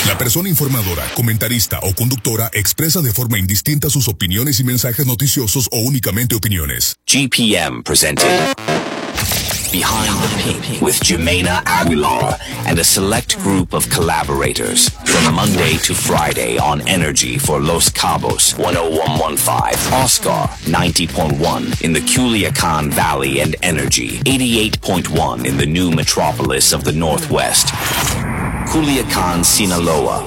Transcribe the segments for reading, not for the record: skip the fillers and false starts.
La persona informadora, comentarista o conductora expresa de forma indistinta sus opiniones y mensajes noticiosos o únicamente opiniones. GPM presented Behind the Pink with Jimena Aguilar and a select group of collaborators from Monday to Friday on Energy for Los Cabos 101.15, Oscar 90.1 in the Culiacan Valley and Energy 88.1 in the new metropolis of the Northwest, Culiacan, Sinaloa.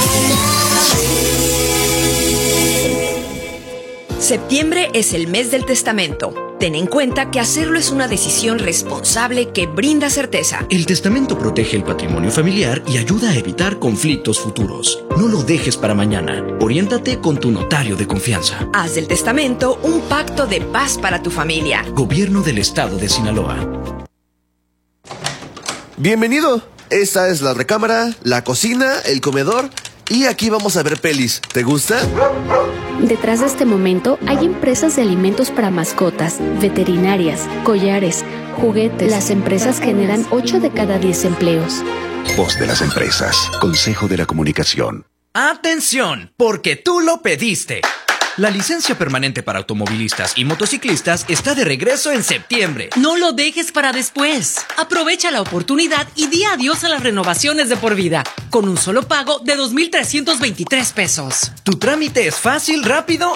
Septiembre es el mes del testamento. Ten en cuenta que hacerlo es una decisión responsable que brinda certeza. El testamento protege el patrimonio familiar y ayuda a evitar conflictos futuros. No lo dejes para mañana. Oriéntate con tu notario de confianza. Haz del testamento un pacto de paz para tu familia. Gobierno del Estado de Sinaloa. Bienvenido. Esta es la recámara, la cocina, el comedor y aquí vamos a ver pelis. ¿Te gusta? Detrás de este momento hay empresas de alimentos para mascotas, veterinarias, collares, juguetes. Las empresas generan 8 de cada 10 empleos. Voz de las empresas. Consejo de la Comunicación. ¡Atención! Porque tú lo pediste. La licencia permanente para automovilistas y motociclistas está de regreso en septiembre. No lo dejes para después. Aprovecha la oportunidad y di adiós a las renovaciones de por vida, con un solo pago de $2,323. Tu trámite es fácil, rápido